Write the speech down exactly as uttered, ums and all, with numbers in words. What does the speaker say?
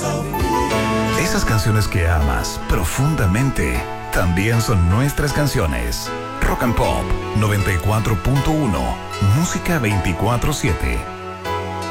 Esas canciones que amas profundamente también son nuestras canciones. Rock and Pop noventa y cuatro punto uno, música veinticuatro siete.